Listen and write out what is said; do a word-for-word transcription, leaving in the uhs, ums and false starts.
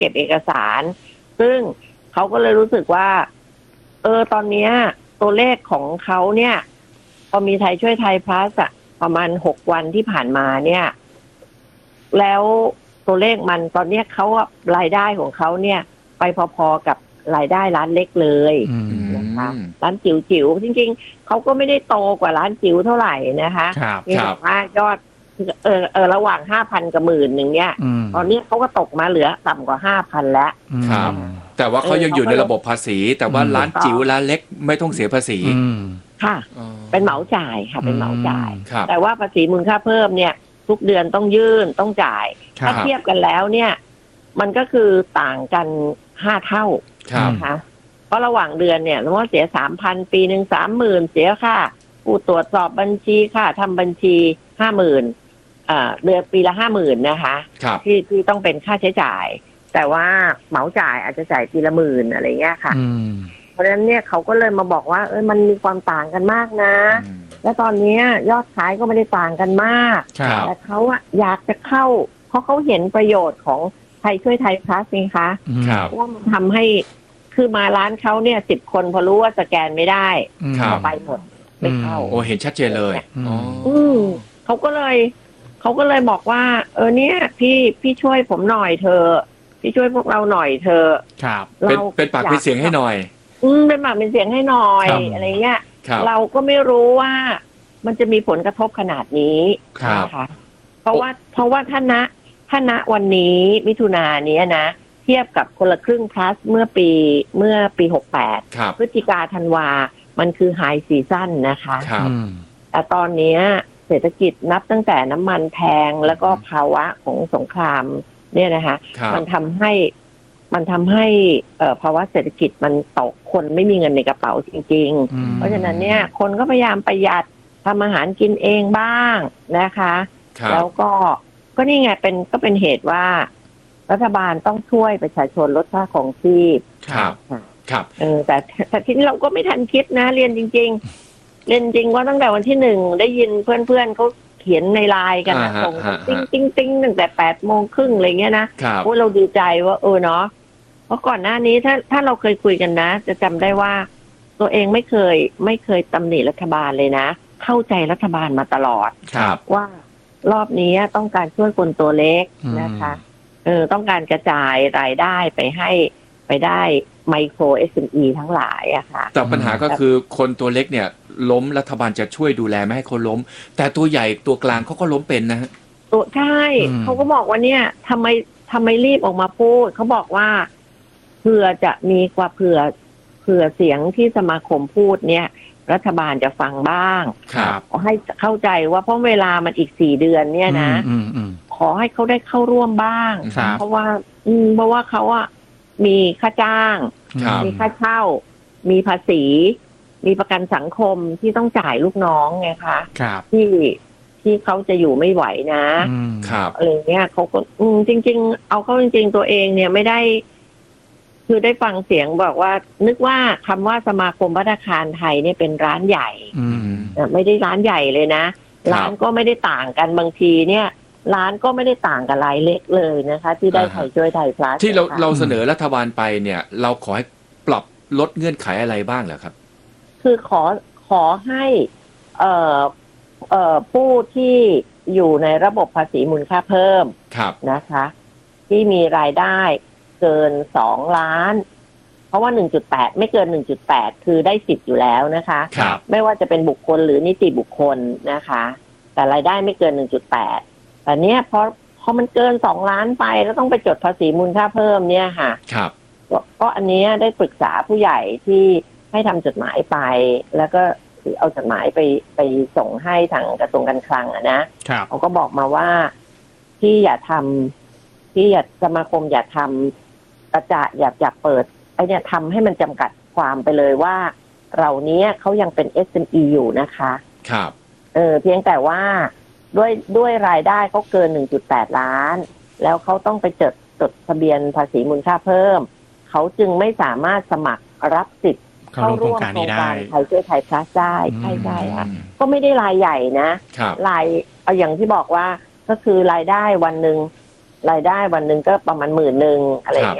เก็บเอกสารซึ่งเขาก็เลยรู้สึกว่าเออตอนนี้ตัวเลขของเขาเนี่ยพอมีไทยช่วยไทยพลัสอะประมาณหกวันที่ผ่านมาเนี่ยแล้วตัวเลขมันตอนนี้เขารายได้ของเขาเนี่ยไปพอๆกับรายได้ร้านเล็กเลยนะคะร้านจิ๋วๆจริงๆเขาก็ไม่ได้โตกว่าร้านจิ๋วเท่าไหร่นะคะนี่บอกว่ายอดเออเออระหว่างห้าพันกับหมื่นหนึ่งเนี่ยตอนนี้เขาก็ตกมาเหลือต่ำกว่าห้าพันแล้วครับแต่ว่าเขายังอยู่ในระบบภาษีแต่ว่าร้านจิ๋วร้านเล็กไม่ต้องเสียภาษีค่ะเป็นเหมาจ่ายค่ะเป็นเหมาจ่ายแต่ว่าภาษีมูลค่าเพิ่มเนี่ยทุกเดือนต้องยื่นต้องจ่ายถ้าเทียบกันแล้วเนี่ยมันก็คือต่างกันห้าเท่านะคะเพราะระหว่างเดือนเนี่ยสมมติว่าเสียสามพันปีหนึ่งสามหมื่นเสียค่าผู้ตรวจสอบบัญชีค่ะทำบัญชีห้าหมื่นเดือนปีละห้าหมื่นนะคะที่ที่ต้องเป็นค่าใช้จ่ายแต่ว่าเหมาจ่ายอาจจะจ่ายปีละหมื่นอะไรเงี้ยค่ะเพราะฉะนั้นเนี่ยเขาก็เลยมาบอกว่าเออมันมีความต่างกันมากนะและตอนนี้ยอดขายก็ไม่ได้ต่างกันมากแต่เขาอะอยากจะเข้าเพราะเขาเห็นประโยชน์ของไทยช่วยไทยพลัสนี่คะว่ามันทำให้คือมาร้านเขาเนี่ยสิบคนพอรู้ว่าสแกนไม่ได้เขาไปหมดไม่เข้าโอ้เห็นชัดเจนเลยอืมเขาก็เลยเขาก็เลยบอกว่าเออเนี่ยพี่พี่ช่วยผมหน่อยเธอพี่ช่วยพวกเราหน่อยเธอครับเป็นเป็นปากเป็นเสียงให้หน่อยอืมเป็นปากเป็นเสียงให้หน่อยอะไรเงี้ยเราก็ไม่รู้ว่ามันจะมีผลกระทบขนาดนี้นะคะเพราะว่าเพราะว่าท่านนะท่านณวันนี้มิถุนายนนี้นะเทียบกับคนละครึ่ง plus เมื่อปีเมื่อปีหกแปดพฤศจิกาธันวามันคือไฮซีซั่นนะคะแต่ตอนนี้เศรษฐกิจนับตั้งแต่น้ำมันแพงแล้วก็ภาวะของสงครามเนี่ยนะคะมันทำให้มันทำให้ภาวะเศรษฐกิจมันตกคนไม่มีเงินในกระเป๋าจริงๆเพราะฉะนั้นเนี่ยคนก็พยายามประหยัดทำอาหารกินเองบ้างนะคะแล้วก็ก็นี่ไงเป็นก็เป็นเหตุว่ารัฐบาลต้องช่วยประชาชนลดค่าของชีพครับครับเออแต่แต่ทีนี้เราก็ไม่ทันคิดนะเรียนจริงๆเรียนจริงว่าตั้งแต่วันที่หนึ่งได้ยินเพื่อนๆเขาเขียนในไลน์กันนะส่งติ้งติ้งติ้งตั้งแต่แปดโมงครึ่งอะไรเงี้ยนะโอ้เราดีใจว่าเออเนาะเพราะก่อนหน้านี้ถ้าถ้าเราเคยคุยกันนะจะจำได้ว่าตัวเองไม่เคยไม่เคยตำหนิรัฐบาลเลยนะเข้าใจรัฐบาลมาตลอดว่ารอบนี้ต้องการช่วยคนตัวเล็กนะคะเออต้องการกระจายรายได้ไปให้ไปได้ไมโคร เอส เอ็ม อี ทั้งหลายอะค่ะแต่ปัญหาก็คือคนตัวเล็กเนี่ยล้มรัฐบาลจะช่วยดูแลไม่ให้เขาล้มแต่ตัวใหญ่ตัวกลางเขาก็ล้มเป็นนะฮะตัวใช่เขาก็บอกว่าเนี่ยทำไมทำไมรีบออกมาพูดเขาบอกว่าเผื่อจะมีกว่าเผื่อเผื่อเสียงที่สมาคมพูดเนี่ยรัฐบาลจะฟังบ้างให้เข้าใจว่าเพราะเวลามันอีกสี่เดือนเนี่ยนะขอให้เขาได้เข้าร่วมบ้างเพราะว่าอืมเพราะว่าเขาอะมีค่าจ้างมีค่าเช่ามีภาษีมีประกันสังคมที่ต้องจ่ายลูกน้องไงคะที่ที่เขาจะอยู่ไม่ไหวนะครับอะไรเงี้ยเขาก็อืมจริงๆเอาเข้าจริงๆตัวเองเนี่ยไม่ได้คือได้ฟังเสียงบอกว่านึกว่าคำว่าสมาคมภัตตาคารไทยเนี่ยเป็นร้านใหญ่ไม่ได้ร้านใหญ่เลยนะร้านก็ไม่ได้ต่างกันบางทีเนี่ยร้านก็ไม่ได้ต่างกับรายเล็กเลยนะคะที่ได้ไทยช่วยไทยพลัสที่เราเราเสนอรัฐบาลไปเนี่ยเราขอให้ปรับลดเงื่อนไขอะไรบ้างเหรอครับคือขอขอให้เอ่อเอ่อผู้ที่อยู่ในระบบภาษีมูลค่าเพิ่มนะคะที่มีรายได้เกินสองล้านเพราะว่า หนึ่งจุดแปด ไม่เกิน หนึ่งจุดแปด คือได้สิทธิ์อยู่แล้วนะคะไม่ว่าจะเป็นบุคคลหรือนิติบุคคลนะคะแต่รายได้ไม่เกิน หนึ่งจุดแปด แต่เนี้ยพอพอมันเกินสองล้านไปแล้วต้องไปจดภาษีมูลค่าเพิ่มเนี่ยค่ะครับก็อันนี้ได้ปรึกษาผู้ใหญ่ที่ให้ทำจดหมายไปแล้วก็เอาจดหมายไปไปส่งให้ทางกระทรวงการคลังอะนะเขาก็บอกมาว่าที่อย่าทำที่อย่าสมาคมอย่าทำกระจายอย่าอย่าเปิดไอ้เนี่ยทำให้มันจำกัดความไปเลยว่าเราเนี้ยเขายังเป็น เอส เอ็ม อี อยู่นะคะครับเออเพียงแต่ว่าด้วยด้วยรายได้เขาเกิน หนึ่งจุดแปด ล้านแล้วเขาต้องไปจดจดทะเบียนภาษีมูลค่าเพิ่มเขาจึงไม่สามารถสมัครรับสิทธิ์เข้าร่วมโครงการไทยช่วยไทยพลัสได้ใช่ใช่ค่ะก็ไม่ได้รายใหญ่นะรายเอาอย่างที่บอกว่าก็คือรายได้วันหนึ่งรายได้วันหนึ่งก็ประมาณหมื่นหนึ่งอะไรอย่างเงี้ย